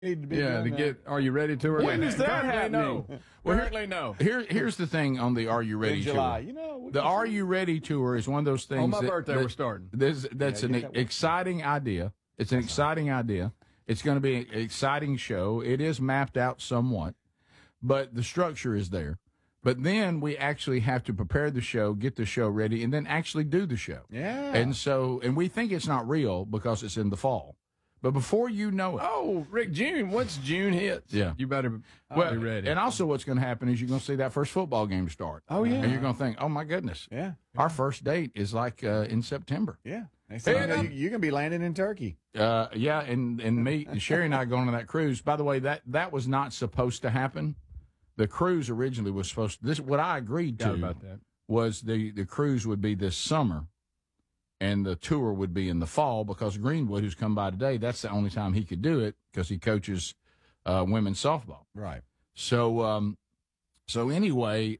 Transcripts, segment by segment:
need to be Yeah, to doing get Are You Ready to her? When is that happening? Currently, no. Here's the thing on the Are You that Ready in July. tour. You know, The Are You Ready tour is one of those things. On my that, birthday, that- we're starting. That's an exciting idea. It's an exciting idea. It's going to be an exciting show. It is mapped out somewhat, but the structure is there. But then we actually have to prepare the show, get the show ready, and then actually do the show. Yeah. And we think it's not real because it's in the fall. But before you know it. Oh, Rick, once June hits, Yeah. you better be ready. And also what's going to happen is you're going to see that first football game start. Oh, yeah. And you're going to think, oh, my goodness. Yeah. Our first date is like in September. Yeah. Next thing you know, you're going to be landing in Turkey. Yeah, and me, Sherry and I going on that cruise. By the way, that was not supposed to happen. The cruise originally was supposed to, what I agreed to about that. was the cruise would be this summer and the tour would be in the fall because Greenwood, who's come by today, that's the only time he could do it because he coaches women's softball. Right. So anyway,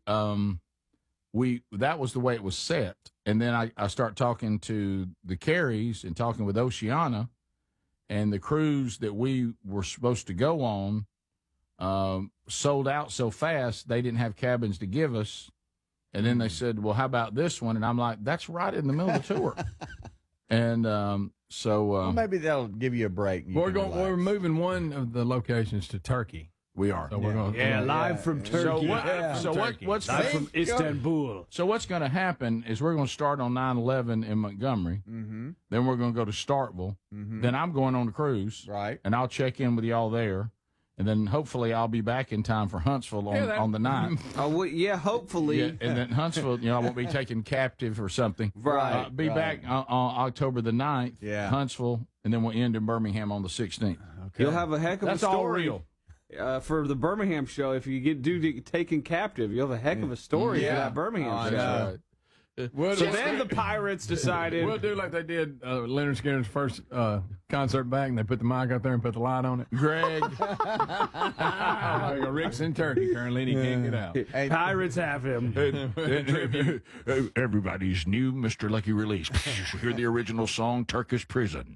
that was the way it was set. And then I start talking to the Careys and talking with Oceana, and the cruise that we were supposed to go on sold out so fast they didn't have cabins to give us. And then they said, well, how about this one? And I'm like, that's right in the middle of the tour. And Well, maybe that'll give you a break. and you can relax. We're moving one of the locations to Turkey. we are. So we're going live from Turkey. What's Live from Istanbul. So what's going to happen is we're going to start on 9/11 in Montgomery. Mm-hmm. Then we're going to go to Starkville. Mm-hmm. Then I'm going on the cruise. Right. And I'll check in with y'all there. And then hopefully I'll be back in time for Huntsville on the 9th. Oh, well, yeah, hopefully. Yeah, and then Huntsville, I won't be taken captive or something. Right. Be back on October the 9th. Yeah. Huntsville, and then we'll end in Birmingham on the 16th. Okay. You'll have a heck of That's a all story. real. For the Birmingham show, if you get taken captive, you'll have a heck of a story for that Birmingham show. know. Right. So then the Pirates decided. We'll do like they did Leonard Skinner's first concert back, and they put the mic out there and put the light on it. Greg. Rick's in Turkey currently, and he can't get out. Hey, Pirates have him. Everybody's new Mr. Lucky release. Hear the original song, Turkish Prison.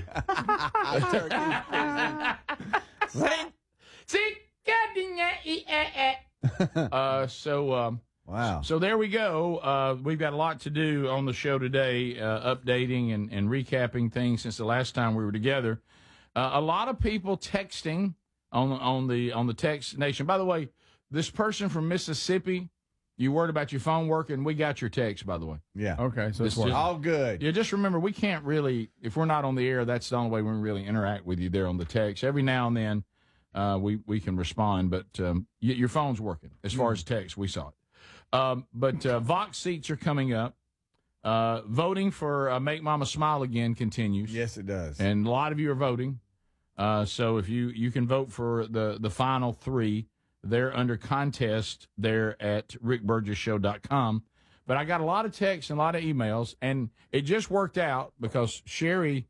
wow. So there we go. We've got a lot to do on the show today, updating and recapping things since the last time we were together. A lot of people texting on the text nation. By the way, this person from Mississippi, you worried about your phone working? We got your text, by the way. Yeah. Okay, so it's This is- All good. Yeah, just remember, we can't really, if we're not on the air, that's the only way we can really interact with you there on the text. Every now and then we can respond, but your phone's working. As far as text, we saw it. But Vox seats are coming up. Voting for Make Mama Smile Again continues. Yes, it does. And a lot of you are voting. So if you can vote for the final three, they're under contest there at rickburgesshow.com. But I got a lot of texts and a lot of emails, and it just worked out because Sherry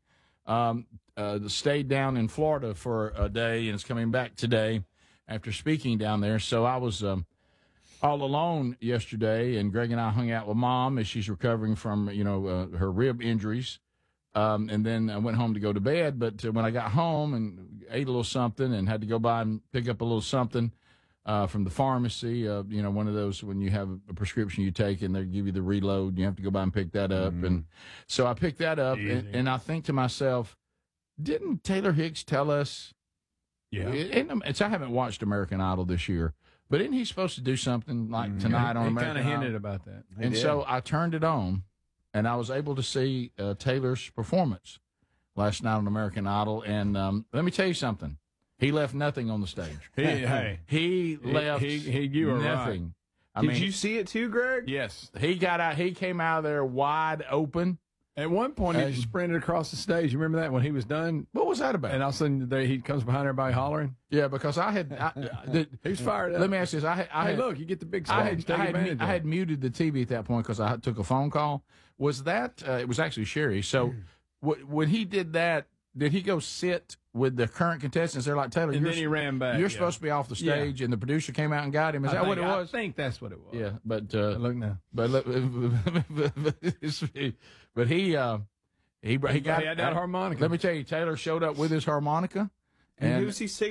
stayed down in Florida for a day and is coming back today after speaking down there. So I was all alone yesterday, and Greg and I hung out with Mom as she's recovering from her rib injuries. And then I went home to go to bed. But when I got home and ate a little something and had to go by and pick up a little something from the pharmacy, one of those when you have a prescription you take and they give you the reload, you have to go by and pick that up. Mm-hmm. And so I picked that up, and I think to myself, didn't Taylor Hicks tell us? Yeah. I haven't watched American Idol this year, but isn't he supposed to do something like tonight on He American kind of Idol? hinted about that. And so I turned it on, and I was able to see Taylor's performance last night on American Idol. And let me tell you something. He left nothing on the stage. He left you were nothing. right. Did you see it too, Greg? Yes. He got out. He came out of there wide open. At one point, he just sprinted across the stage. You remember that when he was done? What was that about? And all of a sudden, he comes behind everybody hollering. Yeah, because He's fired up. Let me ask you this. Hey, look, you get the big stage. Take advantage of I it. had muted the TV at that point because I took a phone call. Was that it was actually Sherry. So when he did that, did he go sit with the current contestants? They're like, Taylor, And then he ran back. You're supposed to be off the stage, and the producer came out and got him. Is that what it was? I think that's what it was. Yeah, but Look now. but he got He had that harmonica. Let me tell you, Taylor showed up with his harmonica, And who's he singing?